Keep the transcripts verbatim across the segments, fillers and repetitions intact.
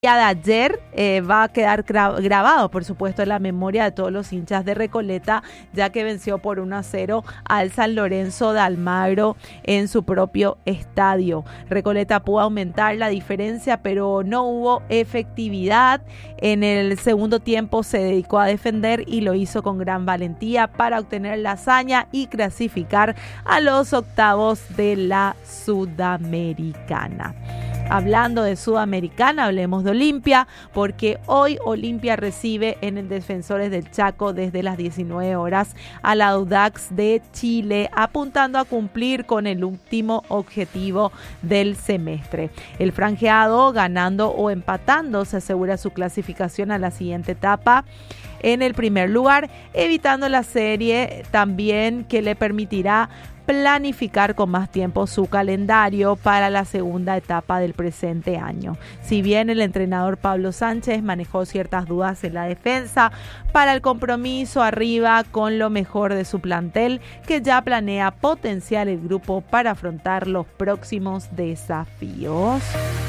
día de ayer eh, va a quedar gra- grabado, por supuesto, en la memoria de todos los hinchas de Recoleta, ya que venció por uno a cero al San Lorenzo de Almagro en su propio estadio. Recoleta pudo aumentar la diferencia, pero no hubo efectividad. En el segundo tiempo se dedicó a defender y lo hizo con gran valentía para obtener la hazaña y clasificar a los octavos de la Sudamericana. Hablando de Sudamericana, hablemos de Olimpia, porque hoy Olimpia recibe en el Defensores del Chaco desde las diecinueve horas al Audax de Chile, apuntando a cumplir con el último objetivo del semestre. El franjeado, ganando o empatando, se asegura su clasificación a la siguiente etapa en el primer lugar, evitando la serie también que le permitirá planificar con más tiempo su calendario para la segunda etapa del presente año. Si bien el entrenador Pablo Sánchez manejó ciertas dudas en la defensa, para el compromiso arriba con lo mejor de su plantel, que ya planea potenciar el grupo para afrontar los próximos desafíos.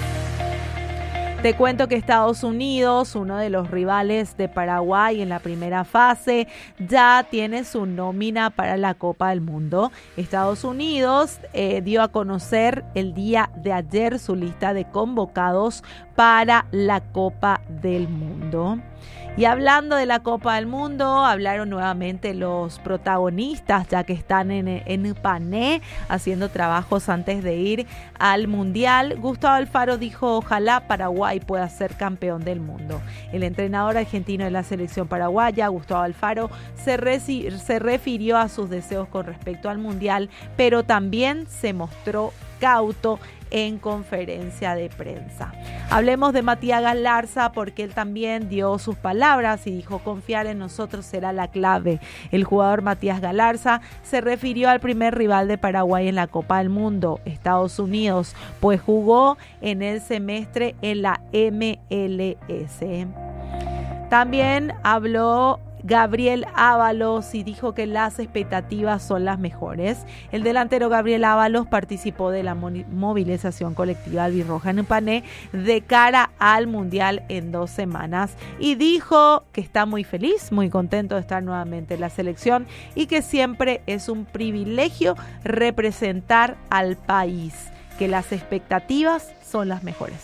Te cuento que Estados Unidos, uno de los rivales de Paraguay en la primera fase, ya tiene su nómina para la Copa del Mundo. Estados Unidos eh, dio a conocer el día de ayer su lista de convocados para la Copa del Mundo. Y hablando de la Copa del Mundo, hablaron nuevamente los protagonistas, ya que están en, en Pané haciendo trabajos antes de ir al Mundial. Gustavo Alfaro dijo: ojalá Paraguay pueda ser campeón del mundo. El entrenador argentino de la selección paraguaya, Gustavo Alfaro, se, reci- se refirió a sus deseos con respecto al Mundial, pero también se mostró cauto en conferencia de prensa. Hablemos de Matías Galarza, porque él también dio sus palabras y dijo: confiar en nosotros será la clave. El jugador Matías Galarza se refirió al primer rival de Paraguay en la Copa del Mundo, Estados Unidos, pues jugó en el semestre en la M L S. También habló Gabriel Ábalos y dijo que las expectativas son las mejores. El delantero Gabriel Ábalos participó de la movilización colectiva albirroja en Pané de cara al Mundial en dos semanas y dijo que está muy feliz, muy contento de estar nuevamente en la selección y que siempre es un privilegio representar al país, que las expectativas son las mejores.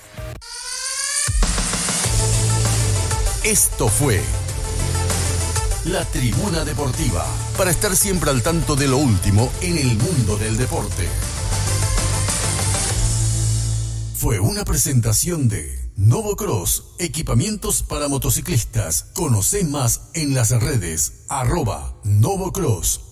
Esto fue La Tribuna Deportiva, para estar siempre al tanto de lo último en el mundo del deporte. Fue una presentación de Novocross, equipamientos para motociclistas. Conoce más en las redes arroba Novocross.